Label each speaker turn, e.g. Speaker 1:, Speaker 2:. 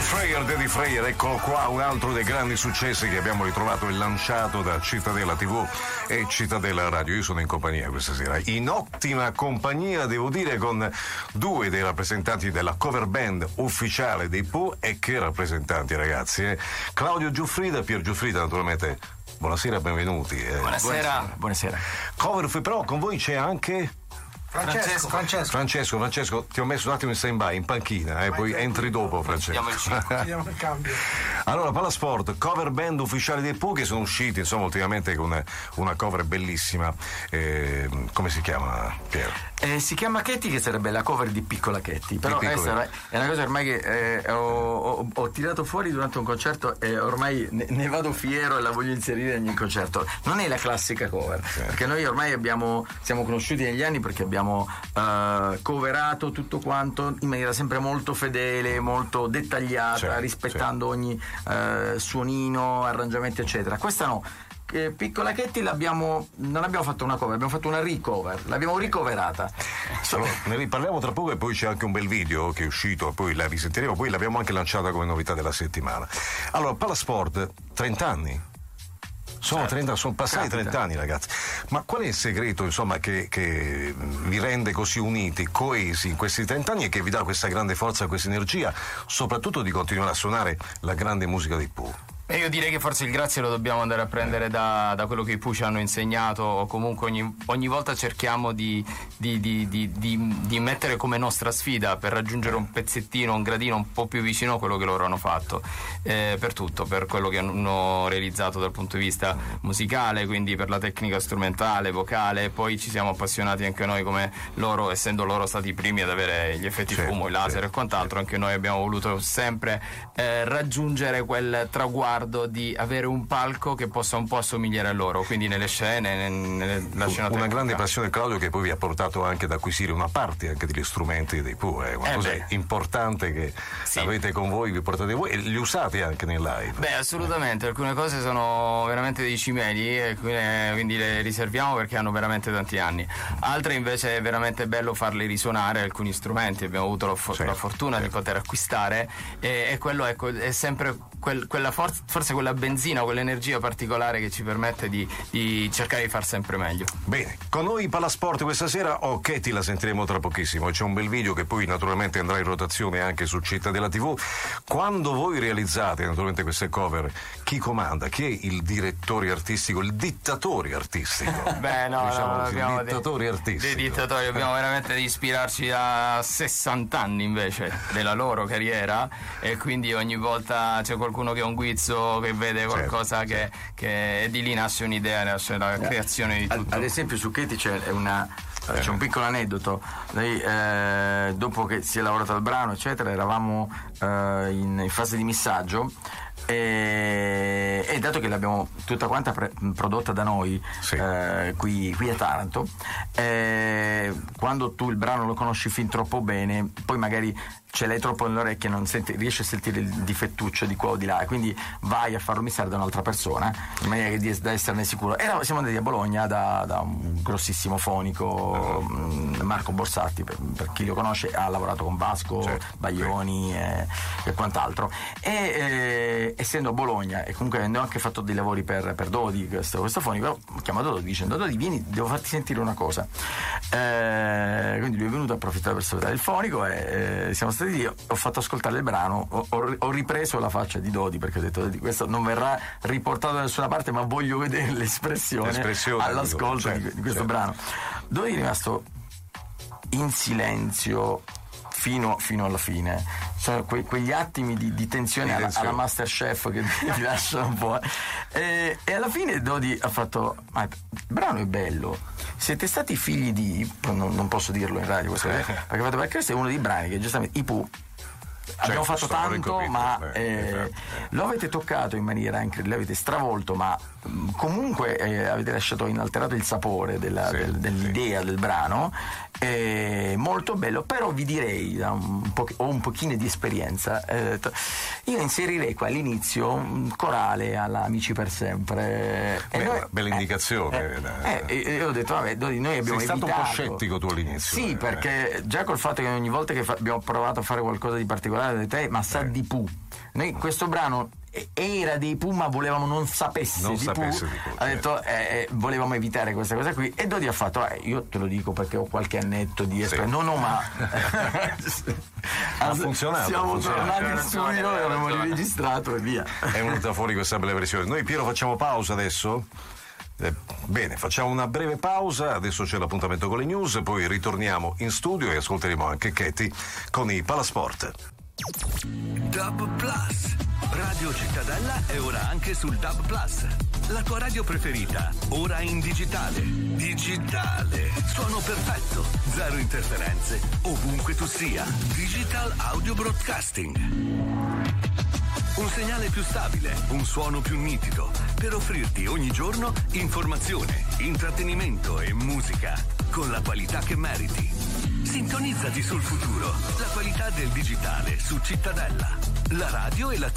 Speaker 1: Daddy Freyer, eccolo qua, un altro dei grandi successi che abbiamo ritrovato e lanciato da Cittadella TV e Cittadella Radio. Io sono in compagnia questa sera, in ottima compagnia, devo dire, con due dei rappresentanti della cover band ufficiale dei Pooh. E che rappresentanti, ragazzi, Claudio Giuffrida e Pier Giuffrida, naturalmente. Buonasera, benvenuti.
Speaker 2: Buonasera.
Speaker 1: Cover, però con voi c'è anche... Francesco, ti ho messo un attimo in stand-by, in panchina, poi entri dopo, Francesco.
Speaker 3: Diamo il cambio.
Speaker 1: Allora, Palasport, cover band ufficiali dei Pooh, che sono usciti, insomma, ultimamente con una cover bellissima. Come si chiama, Piero?
Speaker 2: Si chiama Chetti, che sarebbe la cover di Piccola Chetti, però questa è una cosa ormai che ho tirato fuori durante un concerto e ormai ne vado fiero e la voglio inserire in ogni concerto. Non è la classica cover, perché noi ormai siamo conosciuti negli anni perché abbiamo coverato tutto quanto in maniera sempre molto fedele, molto dettagliata, rispettando ogni suonino, arrangiamenti eccetera. Questa no. Piccola Chetti non abbiamo fatto una cover, abbiamo fatto una recover, l'abbiamo ricoverata.
Speaker 1: Allora, ne riparliamo tra poco e poi c'è anche un bel video che è uscito, poi la risentiremo, poi l'abbiamo anche lanciata come novità della settimana. Allora, Palasport, 30 anni. Sono passati 30 anni, ragazzi. Ma qual è il segreto, insomma, che vi rende così uniti, coesi in questi 30 anni e che vi dà questa grande forza, questa energia, soprattutto di continuare a suonare la grande musica dei Pooh?
Speaker 4: Io direi che forse il grazie lo dobbiamo andare a prendere da quello che i Pooh ci hanno insegnato, o comunque ogni volta cerchiamo di mettere come nostra sfida per raggiungere un pezzettino, un gradino un po' più vicino a quello che loro hanno fatto, per tutto, per quello che hanno realizzato dal punto di vista musicale, quindi per la tecnica strumentale, vocale, e poi ci siamo appassionati anche noi come loro, essendo loro stati i primi ad avere gli effetti fumo, i laser e quant'altro, anche noi abbiamo voluto sempre raggiungere quel traguardo di avere un palco che possa un po' assomigliare a loro, quindi nelle scene, nella scena tecnica.
Speaker 1: Una grande passione, Claudio, che poi vi ha portato anche ad acquisire una parte anche degli strumenti dei Pooh, è una cosa importante che avete con voi, vi portate voi e li usate anche nel live.
Speaker 4: Beh, assolutamente, alcune cose sono veramente dei cimeli e quindi le riserviamo perché hanno veramente tanti anni, altre invece è veramente bello farle risuonare, alcuni strumenti abbiamo avuto la fortuna di poter acquistare e quello, ecco, è sempre quella forse quella benzina, quell'energia particolare che ci permette di cercare di far sempre meglio.
Speaker 1: Bene, con noi Palasport questa sera, Chetti la sentiremo tra pochissimo, c'è un bel video che poi naturalmente andrà in rotazione anche su Cittadella TV. Quando voi realizzate naturalmente queste cover, chi comanda? Chi è il direttore artistico, il dittatore artistico?
Speaker 4: Beh, no,
Speaker 1: abbiamo dittatori artistici.
Speaker 4: Dei dittatori, dobbiamo veramente di ispirarci da 60 anni invece della loro carriera, e quindi ogni volta c'è qualcuno che ha un guizzo, che vede qualcosa che di lì nasce un'idea, nasce la creazione di tutto.
Speaker 2: Ad esempio su Katie c'è un piccolo aneddoto. Noi dopo che si è lavorato al brano eccetera eravamo in fase di missaggio e dato che l'abbiamo tutta quanta prodotta da noi qui a Taranto, quando tu il brano lo conosci fin troppo bene, poi magari ce l'hai troppo nelle orecchie, non riesci a sentire il difettuccio di qua o di là, e quindi vai a farlo missare da un'altra persona in maniera da esserne sicuro. Siamo andati a Bologna da un grossissimo fonico, Marco Borsatti, per chi lo conosce, ha lavorato con Vasco, Baglioni e quant'altro, e essendo a Bologna e comunque avendo anche fatto dei lavori per Dodi, questo fonico, ho chiamato Dodi dicendo: Dodi, vieni, devo farti sentire una cosa. Quindi lui è venuto a approfittare per salutare il fonico e siamo stati lì, ho fatto ascoltare il brano, ho ripreso la faccia di Dodi perché ho detto: Dodi, questo non verrà riportato da nessuna parte, ma voglio vedere l'espressione all'ascolto di questo brano. Dodi è rimasto in silenzio fino alla fine. Sono quegli attimi di tensione alla Masterchef che ti lasciano un po'. E alla fine Dodi ha fatto: ma il brano è bello, siete stati figli di... non posso dirlo in radio questo, perché questo è uno dei brani che giustamente i Pooh abbiamo fatto tanto, ma lo avete toccato in maniera incredibile, l'avete stravolto, ma comunque avete lasciato inalterato il sapore dell'idea del brano, molto bello. Però vi direi, ho un pochino di esperienza, io inserirei qua all'inizio un corale alla Amici per sempre.
Speaker 1: Bella indicazione.
Speaker 2: Io ho detto, vabbè, noi abbiamo
Speaker 1: Sei stato un po' scettico tu all'inizio.
Speaker 2: Sì, perché già col fatto che ogni volta che abbiamo provato a fare qualcosa di particolare di te, ma sa di Pooh. Noi questo brano era dei Pooh, ma volevamo non sapesse di Pooh. Ha detto volevamo evitare questa cosa qui, e Dodi ha fatto io te lo dico perché ho qualche annetto di esperienza. No, ma
Speaker 1: ha funzionato.
Speaker 2: Siamo tornati in studio e abbiamo riregistrato e via.
Speaker 1: È venuta fuori questa bella versione. Noi, Piero, facciamo pausa adesso? Bene, facciamo una breve pausa, adesso c'è l'appuntamento con le news, poi ritorniamo in studio e ascolteremo anche Katie con i Palasport.
Speaker 3: DAB Plus. Radio Cittadella è ora anche sul DAB Plus. La tua radio preferita, ora in digitale. Digitale. Suono perfetto. Zero interferenze. Ovunque tu sia. Digital Audio Broadcasting. Un segnale più stabile, un suono più nitido, per offrirti ogni giorno informazione, intrattenimento e musica con la qualità che meriti. Sintonizzati sul futuro, la qualità del digitale su Cittadella, la radio e la TV